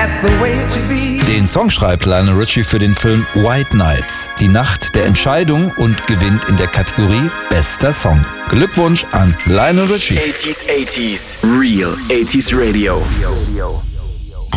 Den Song schreibt Lionel Richie für den Film White Nights, die Nacht der Entscheidung, und gewinnt in der Kategorie Bester Song. Glückwunsch an Lionel Richie. 80s, Real 80s Radio.